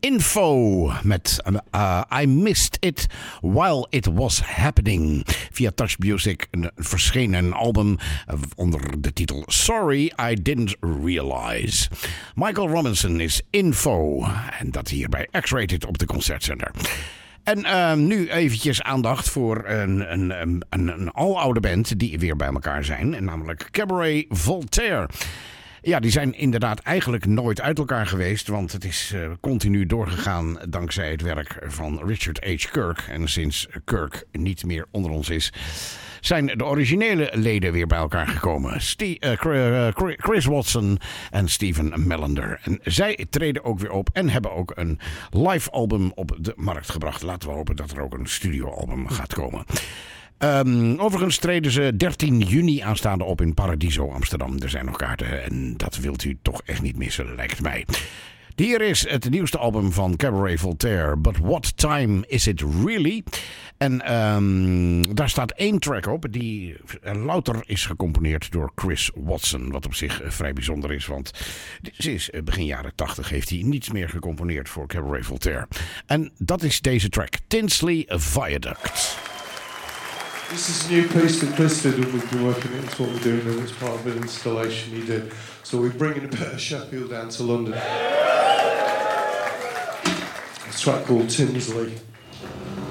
Info met I Missed It While It Was Happening. Via Touch Music verschenen een album onder de titel Sorry I Didn't Realize. Michael Robinson is Info. En dat hier bij X-Rated op de Concertzender. En nu eventjes aandacht voor een aloude band die weer bij elkaar zijn. Namelijk Cabaret Voltaire. Ja, die zijn inderdaad eigenlijk nooit uit elkaar geweest. Want het is continu doorgegaan dankzij het werk van Richard H. Kirk. En sinds Kirk niet meer onder ons is, zijn de originele leden weer bij elkaar gekomen. Chris Watson en Steven Melander. En zij treden ook weer op en hebben ook een live album op de markt gebracht. Laten we hopen dat er ook een studioalbum gaat komen. Overigens treden ze 13 juni aanstaande op in Paradiso Amsterdam. Er zijn nog kaarten en dat wilt u toch echt niet missen, lijkt mij. Hier is het nieuwste album van Cabaret Voltaire, But What Time Is It Really? En daar staat 1 track op die louter is gecomponeerd door Chris Watson. Wat op zich vrij bijzonder is, want sinds begin jaren 80 heeft hij niets meer gecomponeerd voor Cabaret Voltaire. En dat is deze track, Tinsley Viaduct. This is a new piece that Chris did, and we've been working it. It's what we're doing, and it's part of an installation he did. So we're bringing a bit of Sheffield down to London. It's a track called Tinsley.